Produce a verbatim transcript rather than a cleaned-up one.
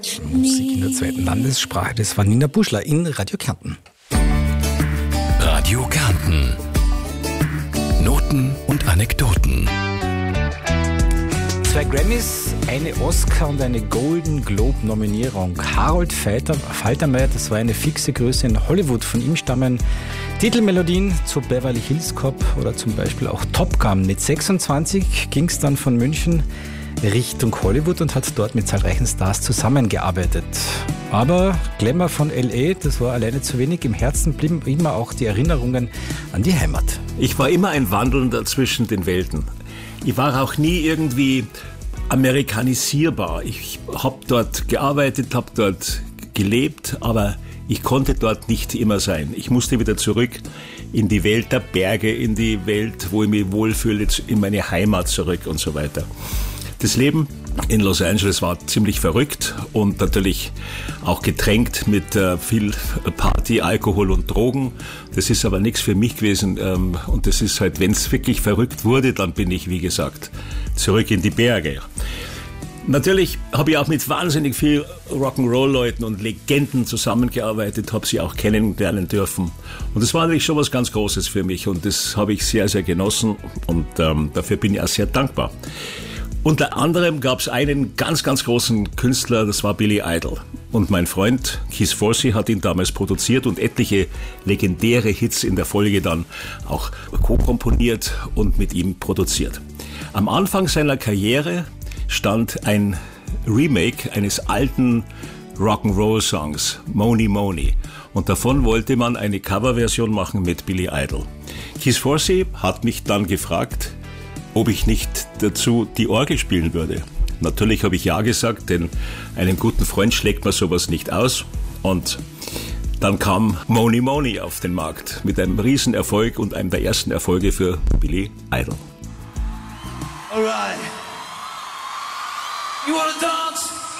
Musik in der zweiten Landessprache, das war Nina Buschler in Radio Kärnten. Radio Kärnten. Noten und Anekdoten. Zwei Grammys, eine Oscar und eine Golden Globe-Nominierung. Harold Falter, Faltermeyer, das war eine fixe Größe in Hollywood. Von ihm stammen Titelmelodien zu Beverly Hills Cop oder zum Beispiel auch Top Gun. Mit sechsundzwanzig ging es dann von München Richtung Hollywood und hat dort mit zahlreichen Stars zusammengearbeitet. Aber Glamour von L A, das war alleine zu wenig. Im Herzen blieben immer auch die Erinnerungen an die Heimat. Ich war immer ein Wandelnder zwischen den Welten. Ich war auch nie irgendwie amerikanisierbar. Ich habe dort gearbeitet, habe dort gelebt, aber ich konnte dort nicht immer sein. Ich musste wieder zurück in die Welt der Berge, in die Welt, wo ich mich wohlfühle, in meine Heimat zurück und so weiter. Das Leben in Los Angeles war ziemlich verrückt und natürlich auch getränkt mit äh, viel Party, Alkohol und Drogen. Das ist aber nichts für mich gewesen ähm, und das ist halt, wenn es wirklich verrückt wurde, dann bin ich, wie gesagt, zurück in die Berge. Natürlich habe ich auch mit wahnsinnig viel Rock'n'Roll-Leuten und Legenden zusammengearbeitet, habe sie auch kennenlernen dürfen. Und das war natürlich schon was ganz Großes für mich und das habe ich sehr, sehr genossen und ähm, dafür bin ich auch sehr dankbar. Unter anderem gab es einen ganz, ganz großen Künstler, das war Billy Idol. Und mein Freund Keith Forsey hat ihn damals produziert und etliche legendäre Hits in der Folge dann auch co-komponiert und mit ihm produziert. Am Anfang seiner Karriere stand ein Remake eines alten Rock'n'Roll-Songs, Money Money. Und davon wollte man eine Coverversion machen mit Billy Idol. Keith Forsey hat mich dann gefragt, ob ich nicht dazu die Orgel spielen würde. Natürlich habe ich ja gesagt, denn einem guten Freund schlägt man sowas nicht aus. Und dann kam Money Money auf den Markt mit einem Riesenerfolg und einem der ersten Erfolge für Billy Idol. Alright. You wanna dance?